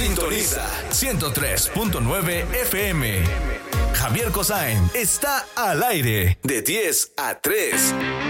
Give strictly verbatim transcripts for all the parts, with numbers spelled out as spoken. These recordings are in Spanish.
Sintoniza ciento tres punto nueve F M. Javier Cossain está al aire de diez a tres.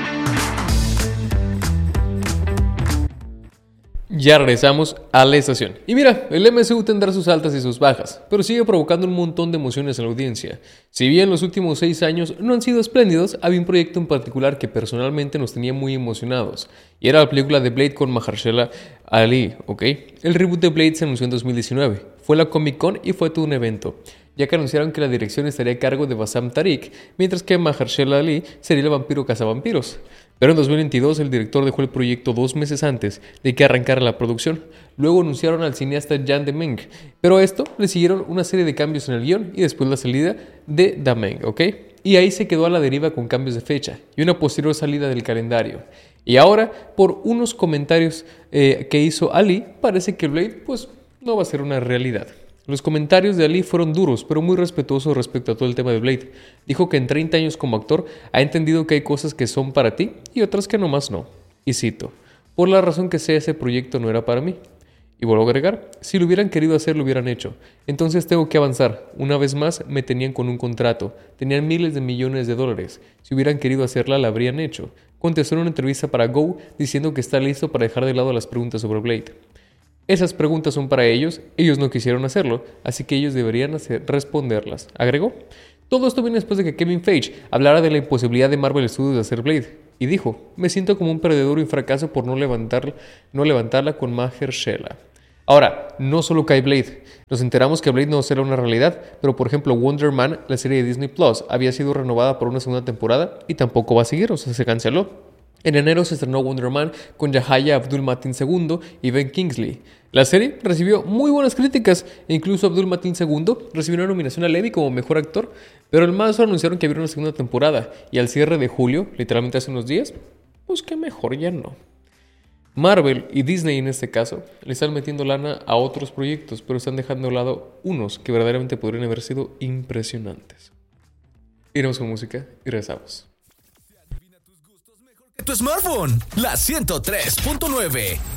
Ya regresamos a la estación. Y mira, el M C U tendrá sus altas y sus bajas, pero sigue provocando un montón de emociones en la audiencia. Si bien los últimos seis años no han sido espléndidos, había un proyecto en particular que personalmente nos tenía muy emocionados. Y era la película de Blade con Mahershala Ali, ¿ok? El reboot de Blade se anunció en dos mil diecinueve. Fue la Comic Con y fue todo un evento, ya que anunciaron que la dirección estaría a cargo de Bassam Tariq, mientras que Mahershala Ali sería el vampiro cazavampiros. Pero en dos mil veintidós el director dejó el proyecto dos meses antes de que arrancara la producción. Luego anunciaron al cineasta Jan Demming, pero a esto le siguieron una serie de cambios en el guión y después la salida de Demming, ¿ok? Y ahí se quedó a la deriva con cambios de fecha y una posterior salida del calendario. Y ahora, por unos comentarios eh, que hizo Ali, parece que Blade pues no va a ser una realidad. Los comentarios de Ali fueron duros, pero muy respetuosos respecto a todo el tema de Blade. Dijo que en treinta años como actor ha entendido que hay cosas que son para ti y otras que nomás no. Y cito: por la razón que sea, ese proyecto no era para mí. Y vuelvo a agregar, si lo hubieran querido hacer, lo hubieran hecho. Entonces tengo que avanzar. Una vez más, me tenían con un contrato. Tenían miles de millones de dólares. Si hubieran querido hacerla, la habrían hecho. Contestó en una entrevista para Go diciendo que está listo para dejar de lado las preguntas sobre Blade. Esas preguntas son para ellos, ellos no quisieron hacerlo, así que ellos deberían hacer, responderlas, agregó. Todo esto viene después de que Kevin Feige hablara de la imposibilidad de Marvel Studios de hacer Blade, y dijo: me siento como un perdedor y un fracaso por no, levantar, no levantarla con Mahershala. Ahora, no solo cae Blade, nos enteramos que Blade no será una realidad, pero por ejemplo Wonder Man, la serie de Disney Plus, había sido renovada por una segunda temporada y tampoco va a seguir, o sea, se canceló. En enero se estrenó Wonder Man con Yahya Abdul-Mateen segundo y Ben Kingsley. La serie recibió muy buenas críticas e incluso Abdul-Mateen segundo recibió una nominación al Emmy como mejor actor, pero el mazo anunciaron que habría una segunda temporada y al cierre de julio, literalmente hace unos días, pues que mejor ya no. Marvel y Disney en este caso le están metiendo lana a otros proyectos, pero están dejando de lado unos que verdaderamente podrían haber sido impresionantes. Iremos con música y regresamos. Tu smartphone, la ciento tres punto nueve.